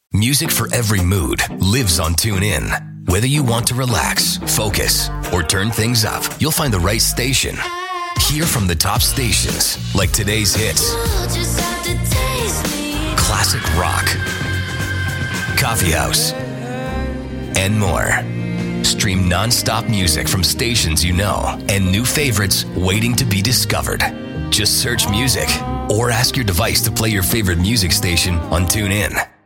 Music for every mood lives on TuneIn. Whether you want to relax, focus, or turn things up, you'll find the right station. Hear from the top stations like today's hits, classic rock, coffee house, and more. Stream non-stop music from stations you know and new favorites waiting to be discovered. Just search music or ask your device to play your favorite music station on TuneIn.